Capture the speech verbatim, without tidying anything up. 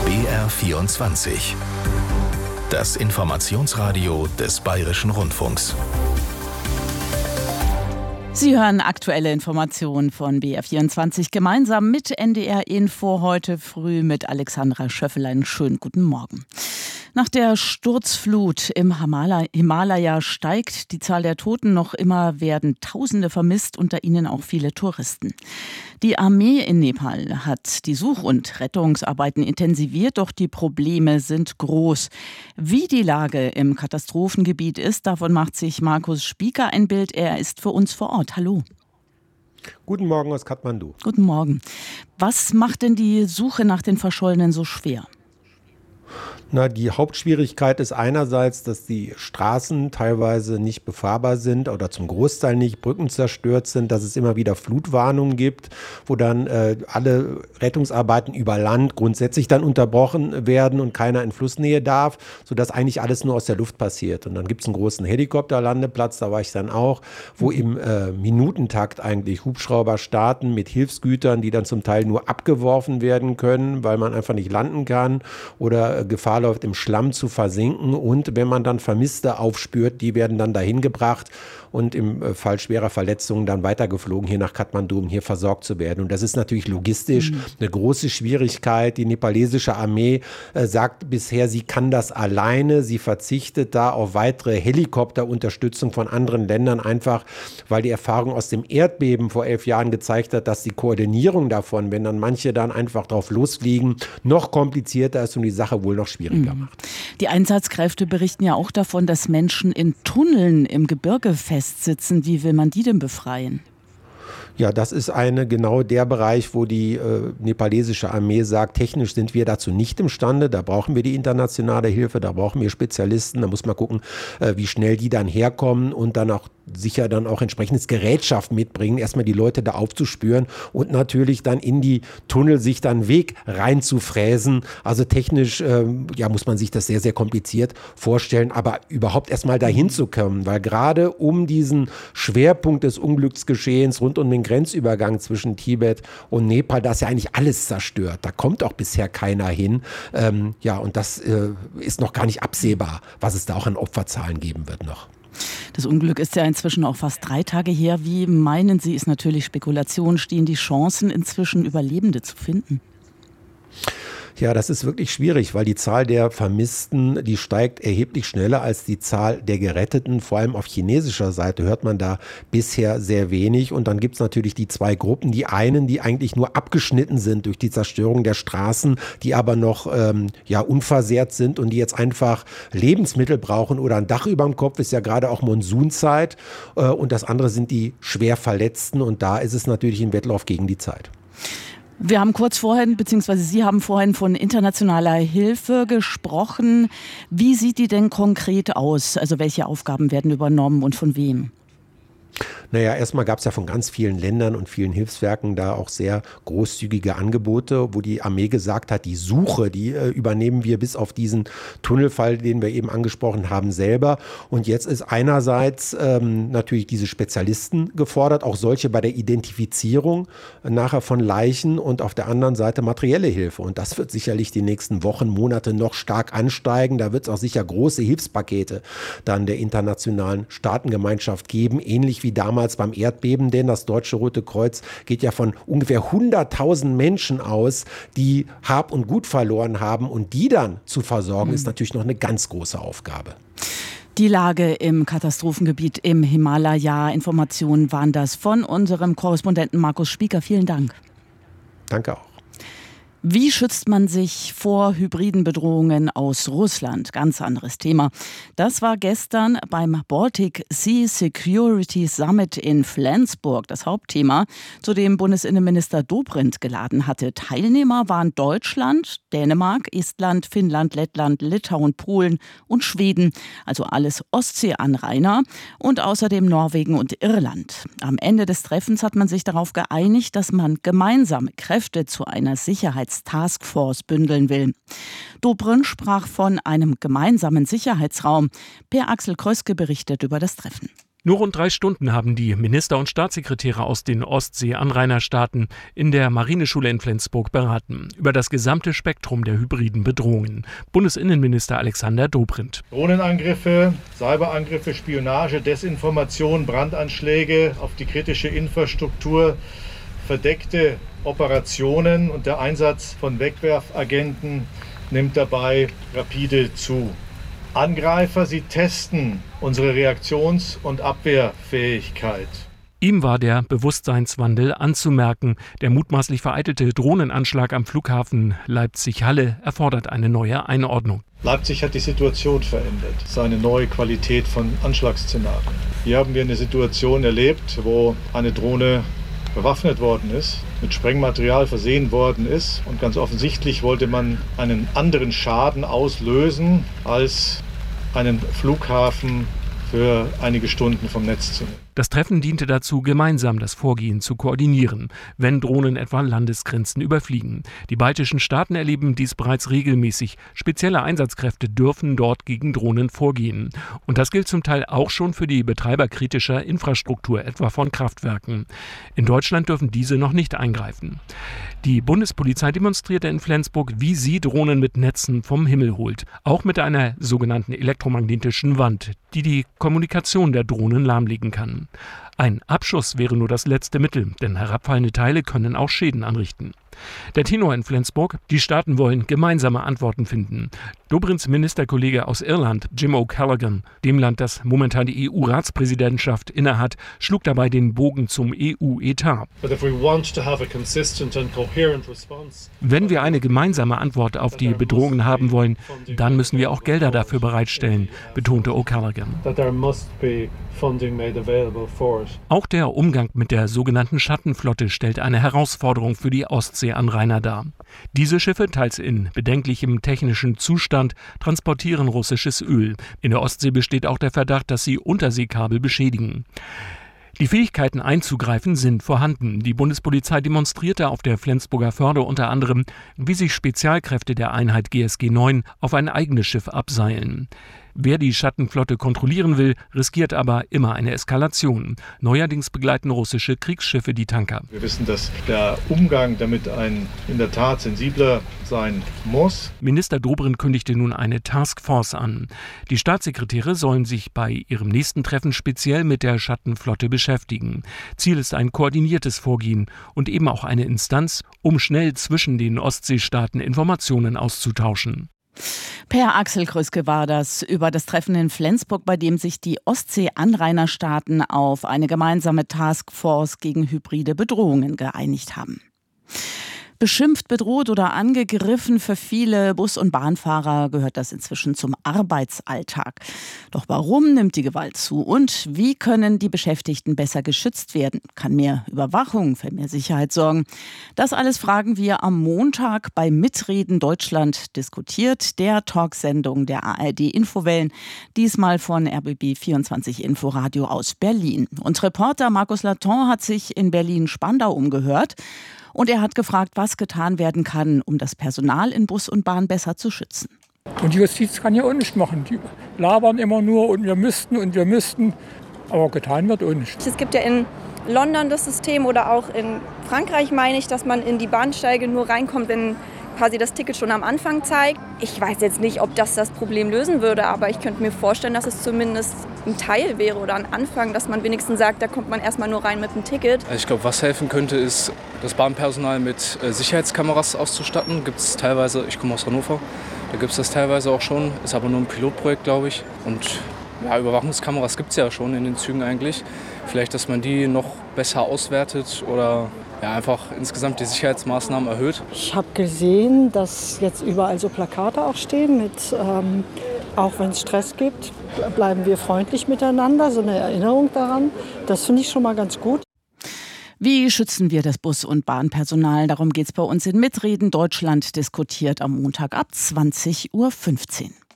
B R vierundzwanzig. Das Informationsradio des Bayerischen Rundfunks. Sie hören aktuelle Informationen von B R vierundzwanzig gemeinsam mit N D R Info heute früh mit Alexandra Schöffelein. Schönen guten Morgen. Nach der Sturzflut im Himalaya steigt die Zahl der Toten noch immer, werden Tausende vermisst, unter ihnen auch viele Touristen. Die Armee in Nepal hat die Such- und Rettungsarbeiten intensiviert, doch die Probleme sind groß. Wie die Lage im Katastrophengebiet ist, davon macht sich Markus Spieker ein Bild. Er ist für uns vor Ort. Hallo. Guten Morgen aus Kathmandu. Guten Morgen. Was macht denn die Suche nach den Verschollenen so schwer? Na, die Hauptschwierigkeit ist einerseits, dass die Straßen teilweise nicht befahrbar sind oder zum Großteil nicht, Brücken zerstört sind, dass es immer wieder Flutwarnungen gibt, wo dann äh, alle Rettungsarbeiten über Land grundsätzlich dann unterbrochen werden und keiner in Flussnähe darf, sodass eigentlich alles nur aus der Luft passiert. Und dann gibt es einen großen Helikopterlandeplatz, da war ich dann auch, wo im äh, Minutentakt eigentlich Hubschrauber starten mit Hilfsgütern, die dann zum Teil nur abgeworfen werden können, weil man einfach nicht landen kann oder äh, Gefahr läuft, im Schlamm zu versinken, und wenn man dann Vermisste aufspürt, die werden dann dahin gebracht und im Fall schwerer Verletzungen dann weitergeflogen hier nach Kathmandu, um hier versorgt zu werden. Und das ist natürlich logistisch mhm. eine große Schwierigkeit. Die nepalesische Armee äh, sagt bisher, sie kann das alleine. Sie verzichtet da auf weitere Helikopterunterstützung von anderen Ländern, einfach weil die Erfahrung aus dem Erdbeben vor elf Jahren gezeigt hat, dass die Koordinierung davon, wenn dann manche dann einfach drauf losfliegen, noch komplizierter ist und die Sache wohl noch schwieriger mhm. macht. Die Einsatzkräfte berichten ja auch davon, dass Menschen in Tunneln im Gebirge festsitzen. Wie will man die denn befreien? Ja, das ist eine genau der Bereich, wo die äh, nepalesische Armee sagt, technisch sind wir dazu nicht imstande, da brauchen wir die internationale Hilfe, da brauchen wir Spezialisten, da muss man gucken, äh, wie schnell die dann herkommen und dann auch sicher dann auch entsprechendes Gerätschaft mitbringen, erstmal die Leute da aufzuspüren und natürlich dann in die Tunnel sich dann Weg reinzufräsen. Also technisch ähm, ja, muss man sich das sehr, sehr kompliziert vorstellen, aber überhaupt erstmal dahin zu kommen, weil gerade um diesen Schwerpunkt des Unglücksgeschehens rund um den Grenzübergang zwischen Tibet und Nepal, da ist ja eigentlich alles zerstört. Da kommt auch bisher keiner hin. Ähm, ja, und das äh, ist noch gar nicht absehbar, was es da auch an Opferzahlen geben wird noch. Das Unglück ist ja inzwischen auch fast drei Tage her. Wie meinen Sie, ist natürlich Spekulation, stehen die Chancen inzwischen Überlebende zu finden? Ja, das ist wirklich schwierig, weil die Zahl der Vermissten, die steigt erheblich schneller als die Zahl der Geretteten. Vor allem auf chinesischer Seite hört man da bisher sehr wenig. Und dann gibt es natürlich die zwei Gruppen. Die einen, die eigentlich nur abgeschnitten sind durch die Zerstörung der Straßen, die aber noch ähm, ja, unversehrt sind und die jetzt einfach Lebensmittel brauchen oder ein Dach über dem Kopf, ist ja gerade auch Monsunzeit. Äh, und das andere sind die schwer Verletzten. Und da ist es natürlich ein Wettlauf gegen die Zeit. Wir haben kurz vorhin, beziehungsweise Sie haben vorhin von internationaler Hilfe gesprochen. Wie sieht die denn konkret aus? Also welche Aufgaben werden übernommen und von wem? Naja, erstmal gab es ja von ganz vielen Ländern und vielen Hilfswerken da auch sehr großzügige Angebote, wo die Armee gesagt hat, die Suche, die äh, übernehmen wir bis auf diesen Tunnelfall, den wir eben angesprochen haben, selber. Und jetzt ist einerseits ähm, natürlich diese Spezialisten gefordert, auch solche bei der Identifizierung äh, nachher von Leichen, und auf der anderen Seite materielle Hilfe. Und das wird sicherlich die nächsten Wochen, Monate noch stark ansteigen. Da wird es auch sicher große Hilfspakete dann der internationalen Staatengemeinschaft geben, ähnlich wie damals beim Erdbeben, denn das Deutsche Rote Kreuz geht ja von ungefähr hunderttausend Menschen aus, die Hab und Gut verloren haben, und die dann zu versorgen, mhm. ist natürlich noch eine ganz große Aufgabe. Die Lage im Katastrophengebiet im Himalaya. Informationen waren das von unserem Korrespondenten Markus Spieker. Vielen Dank. Danke auch. Wie schützt man sich vor hybriden Bedrohungen aus Russland? Ganz anderes Thema. Das war gestern beim Baltic Sea Security Summit in Flensburg das Hauptthema, zu dem Bundesinnenminister Dobrindt geladen hatte. Teilnehmer waren Deutschland, Dänemark, Estland, Finnland, Lettland, Litauen, Polen und Schweden, also alles Ostseeanrainer, und außerdem Norwegen und Irland. Am Ende des Treffens hat man sich darauf geeinigt, dass man gemeinsame Kräfte zu einer Sicherheits Taskforce bündeln will. Dobrindt sprach von einem gemeinsamen Sicherheitsraum. Per Axel Kröske berichtet über das Treffen. Nur rund drei Stunden haben die Minister und Staatssekretäre aus den Ostsee-Anrainerstaaten in der Marineschule in Flensburg beraten über das gesamte Spektrum der hybriden Bedrohungen. Bundesinnenminister Alexander Dobrindt. Drohnenangriffe, Cyberangriffe, Spionage, Desinformation, Brandanschläge auf die kritische Infrastruktur, verdeckte Operationen und der Einsatz von Wegwerfagenten nimmt dabei rapide zu. Angreifer, sie testen unsere Reaktions- und Abwehrfähigkeit. Ihm war der Bewusstseinswandel anzumerken. Der mutmaßlich vereitelte Drohnenanschlag am Flughafen Leipzig-Halle erfordert eine neue Einordnung. Leipzig hat die Situation verändert. Es ist eine neue Qualität von Anschlagsszenarien. Hier haben wir eine Situation erlebt, wo eine Drohne bewaffnet worden ist, mit Sprengmaterial versehen worden ist und ganz offensichtlich wollte man einen anderen Schaden auslösen, als einen Flughafen für einige Stunden vom Netz zu nehmen. Das Treffen diente dazu, gemeinsam das Vorgehen zu koordinieren, wenn Drohnen etwa Landesgrenzen überfliegen. Die baltischen Staaten erleben dies bereits regelmäßig. Spezielle Einsatzkräfte dürfen dort gegen Drohnen vorgehen. Und das gilt zum Teil auch schon für die Betreiber kritischer Infrastruktur, etwa von Kraftwerken. In Deutschland dürfen diese noch nicht eingreifen. Die Bundespolizei demonstrierte in Flensburg, wie sie Drohnen mit Netzen vom Himmel holt. Auch mit einer sogenannten elektromagnetischen Wand, die die Kommunikation der Drohnen lahmlegen kann. Ein Abschuss wäre nur das letzte Mittel, denn herabfallende Teile können auch Schäden anrichten. Der Tenor in Flensburg: Die Staaten wollen gemeinsame Antworten finden. Dobrindts Ministerkollege aus Irland, Jim O'Callaghan, dem Land, das momentan die E U-Ratspräsidentschaft innehat, schlug dabei den Bogen zum E U-Etat. Wenn wir eine gemeinsame Antwort auf die Bedrohungen haben wollen, dann müssen wir auch Gelder dafür bereitstellen, betonte O'Callaghan. Auch der Umgang mit der sogenannten Schattenflotte stellt eine Herausforderung für die Ostseeanrainer dar. Diese Schiffe, teils in bedenklichem technischen Zustand, transportieren russisches Öl. In der Ostsee besteht auch der Verdacht, dass sie Unterseekabel beschädigen. Die Fähigkeiten einzugreifen sind vorhanden. Die Bundespolizei demonstrierte auf der Flensburger Förde unter anderem, wie sich Spezialkräfte der Einheit G S G neun auf ein eigenes Schiff abseilen. Wer die Schattenflotte kontrollieren will, riskiert aber immer eine Eskalation. Neuerdings begleiten russische Kriegsschiffe die Tanker. Wir wissen, dass der Umgang damit ein in der Tat sensibler sein muss. Minister Dobrindt kündigte nun eine Taskforce an. Die Staatssekretäre sollen sich bei ihrem nächsten Treffen speziell mit der Schattenflotte beschäftigen. Ziel ist ein koordiniertes Vorgehen und eben auch eine Instanz, um schnell zwischen den Ostseestaaten Informationen auszutauschen. Per Axel Krüske war das über das Treffen in Flensburg, bei dem sich die Ostsee-Anrainerstaaten auf eine gemeinsame Taskforce gegen hybride Bedrohungen geeinigt haben. Beschimpft, bedroht oder angegriffen, für viele Bus- und Bahnfahrer gehört das inzwischen zum Arbeitsalltag. Doch warum nimmt die Gewalt zu und wie können die Beschäftigten besser geschützt werden? Kann mehr Überwachung für mehr Sicherheit sorgen? Das alles fragen wir am Montag bei Mitreden Deutschland diskutiert, der Talksendung der A R D Infowellen, diesmal von R B B vierundzwanzig Inforadio aus Berlin. Und Reporter Markus Laton hat sich in Berlin-Spandau umgehört. Und er hat gefragt, was getan werden kann, um das Personal in Bus und Bahn besser zu schützen. Und die Justiz kann ja auch nichts machen. Die labern immer nur und wir müssten und wir müssten. Aber getan wird auch nichts. Es gibt ja in London das System oder auch in Frankreich, meine ich, dass man in die Bahnsteige nur reinkommt, wenn quasi das Ticket schon am Anfang zeigt. Ich weiß jetzt nicht, ob das das Problem lösen würde, aber ich könnte mir vorstellen, dass es zumindest ein Teil wäre oder ein Anfang, dass man wenigstens sagt, da kommt man erstmal nur rein mit einem Ticket. Ich glaube, was helfen könnte, ist, das Bahnpersonal mit äh, Sicherheitskameras auszustatten. Gibt es teilweise, ich komme aus Hannover, da gibt es das teilweise auch schon, ist aber nur ein Pilotprojekt, glaube ich. Und ja, Überwachungskameras gibt es ja schon in den Zügen eigentlich. Vielleicht, dass man die noch besser auswertet oder ja, einfach insgesamt die Sicherheitsmaßnahmen erhöht. Ich habe gesehen, dass jetzt überall so Plakate auch stehen mit, ähm, auch wenn es Stress gibt, bleiben wir freundlich miteinander, so eine Erinnerung daran. Das finde ich schon mal ganz gut. Wie schützen wir das Bus- und Bahnpersonal? Darum geht es bei uns in Mitreden Deutschland diskutiert am Montag ab zwanzig Uhr fünfzehn.